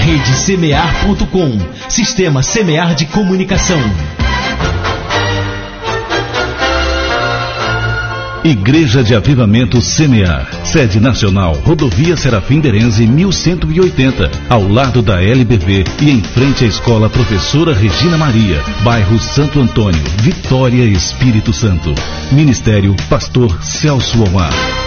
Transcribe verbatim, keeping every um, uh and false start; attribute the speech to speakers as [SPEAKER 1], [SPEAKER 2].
[SPEAKER 1] Rede Semear ponto com, Sistema Semear de Comunicação.
[SPEAKER 2] Igreja de Avivamento Semear, sede nacional, Rodovia Serafim Derenze mil cento e oitenta, ao lado da L B V e em frente à Escola Professora Regina Maria, bairro Santo Antônio, Vitória, Espírito Santo. Ministério Pastor Celso Omar.